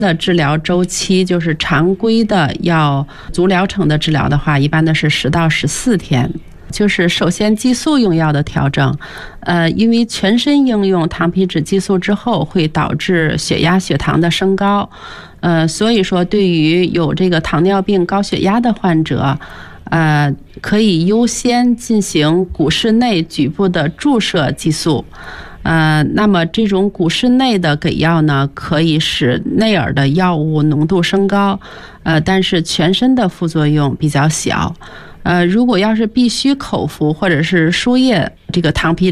的治疗周期就是常规的要足疗程的治疗的话，一般的是10到14天。就是首先激素用药的调整，因为全身应用糖皮质激素之后会导致血压血糖的升高，所以说对于有这个糖尿病高血压的患者，可以优先进行骨室内局部的注射激素。那么这种骨室内的给药呢，可以使内耳的药物浓度升高，但是全身的副作用比较小。如果要是必须口服或者是输液这个糖皮